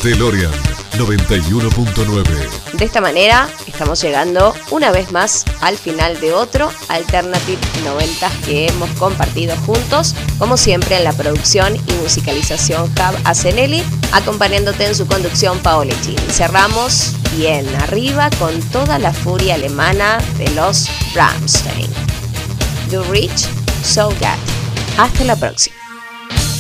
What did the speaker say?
DeLorean 91.9. De esta manera estamos llegando una vez más al final de otro Alternative 90 que hemos compartido juntos, como siempre en la producción y musicalización Jav Asenelli, acompañándote en su conducción Paoletti. Cerramos bien arriba con toda la furia alemana de los Rammstein. Do Rich, So Good. Hasta la próxima.